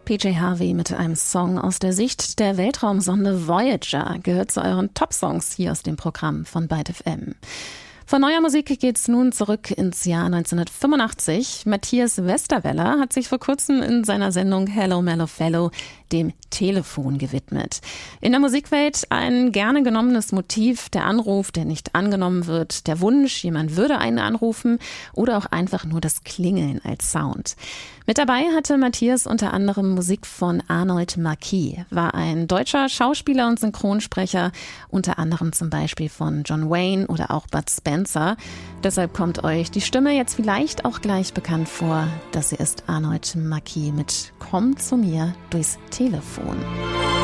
PJ Harvey mit einem Song aus der Sicht der Weltraumsonde Voyager gehört zu euren Top-Songs hier aus dem Programm von Byte FM. Von neuer Musik geht's nun zurück ins Jahr 1985. Matthias Westerweller hat sich vor kurzem in seiner Sendung Hello Mellow Fellow dem Telefon gewidmet. In der Musikwelt ein gerne genommenes Motiv, der Anruf, der nicht angenommen wird, der Wunsch, jemand würde einen anrufen oder auch einfach nur das Klingeln als Sound. Mit dabei hatte Matthias unter anderem Musik von Arnold Marquis, war ein deutscher Schauspieler und Synchronsprecher, unter anderem zum Beispiel von John Wayne oder auch Bud Spencer. Deshalb kommt euch die Stimme jetzt vielleicht auch gleich bekannt vor. Das hier ist Arnold Marquis mit Komm zu mir durchs Telefon.